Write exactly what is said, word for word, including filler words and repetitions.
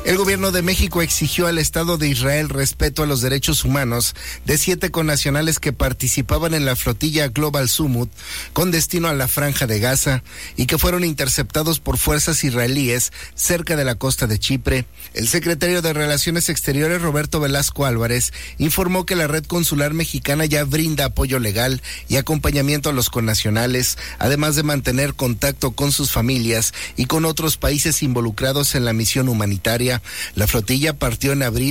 El gobierno de México exigió al Estado de Israel respeto a los derechos humanos de siete connacionales que participaban en la flotilla Global Summit con destino a la Franja de Gaza y que fueron interceptados por fuerzas israelíes cerca de la costa de Chipre. El secretario de Relaciones Exteriores, Roberto Velasco Álvarez, informó que la red consular mexicana ya brinda apoyo legal y acompañamiento a los connacionales, además de mantener contacto con sus familias y con otros países involucrados en la misión humanitaria. La flotilla partió en abril